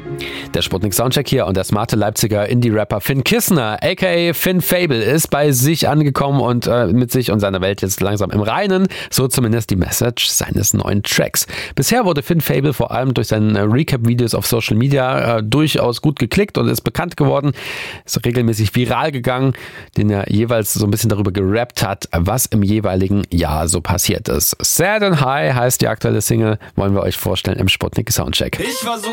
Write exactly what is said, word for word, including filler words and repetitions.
Der Sputnik Soundcheck hier und der smarte Leipziger Indie-Rapper Finn Kissner, aka Finn Fable, ist bei sich angekommen und äh, mit sich und seiner Welt jetzt langsam im Reinen. So zumindest die Message seines neuen Tracks. Bisher wurde Finn Fable vor allem durch seine Recap-Videos auf Social Media äh, durchaus gut geklickt und ist bekannt geworden. Ist regelmäßig viral gegangen, den er jeweils so ein bisschen darüber gerappt hat, was im jeweiligen Jahr so passiert ist. Sad and High heißt die aktuelle Single, wollen wir euch vorstellen im Sputnik Soundcheck. Ich war so